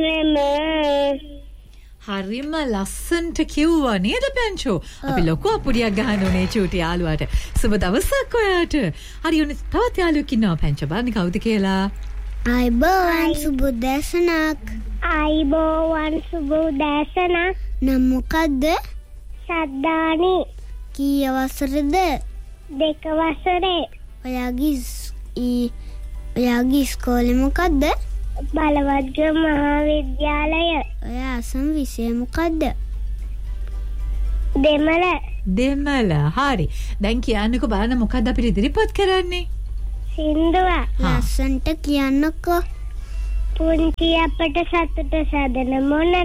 හරිම ලස්සන්ට කිව්වා නේද පැංචෝ? අපි ලොකු අපුඩියක් ගහන්න ඕනේ චූටි යාළුවාට. සුබ දවසක් ඔයාට. හරි ඔන්න තවත් යාළුවෙක් ඉන්නවා පැංචෝ. බලන්න කවුද කියලා. අයිබෝවන් සුබ දැසනක්. අයිබෝවන් සුබ දැසනක්. නම් මොකද්ද? සද්දානි. කීය වසරද? 2 වසරේ. ඔයාගේ ඉස්කෝලේ මොකද්ද? බලවත්ගම මහාවිද්‍යාලය. ඔයා අසම විෂය මොකද්ද? දෙමළ. හරි. දැන් කියන්නකෝ බලන්න මොකද්ද අපිට ඉදිරිපත් කරන්නේ? සින්දුව. ලස්සන්ට කියන්නකෝ. පුංචි අපට සතුට සදන මොන